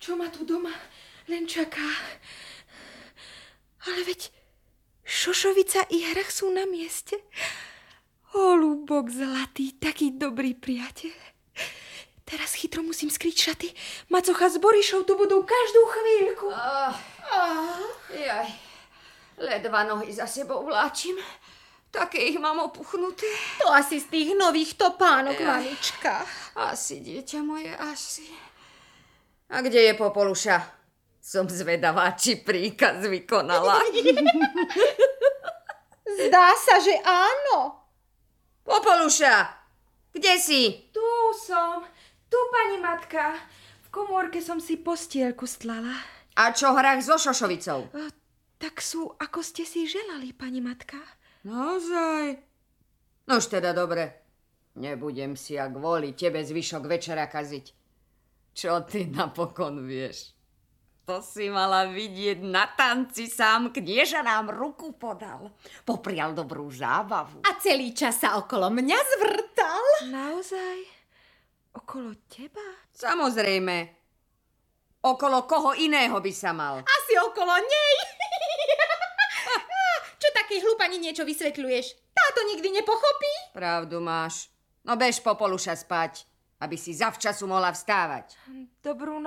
čo ma tu doma len čaká. Ale veď šošovica i hrach sú na mieste. Holúbok zlatý, taký dobrý priateľ. Teraz chytro musím skryť šaty. Macocha s Borišou tu budú každú chvíľku. Jaj, ledva nohy za sebou vláčim. Také ich mám opuchnuté. To asi z tých nových topánok, mamička. Asi, dieťa moje, asi. A kde je Popoluša? Som zvedavá, či príkaz vykonala. Zdá sa, že áno. Popoluša, kde si? Tu som, tu pani matka. V komórke som si postielku stlala. A čo hrách so šošovicou? Tak sú, ako ste si želali, pani matka. Naozaj? Nož teda dobre. Nebudem si ja kvôli tebe zvyšok večera kaziť. Čo ty napokon vieš? To si mala vidieť na tanci, sám knieža nám ruku podal. Poprial dobrú zábavu. A celý čas sa okolo mňa zvrtal. Naozaj? Okolo teba? Samozrejme. Okolo koho iného by sa mal? Asi okolo nej. Čo takej hlupani niečo vysvetľuješ? Táto nikdy nepochopí. Pravdu máš. No bež Popoluša spať, aby si zavčasu mohla vstávať. Dobrú